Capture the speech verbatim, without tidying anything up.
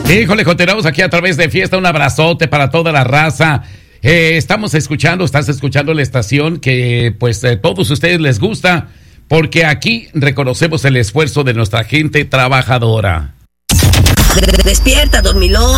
Híjole, continuamos aquí a través de Fiesta. Un abrazote para toda la raza. Eh, estamos escuchando, estás escuchando la estación que pues a eh, todos ustedes les gusta, porque aquí reconocemos el esfuerzo de nuestra gente trabajadora. Despierta, dormilón.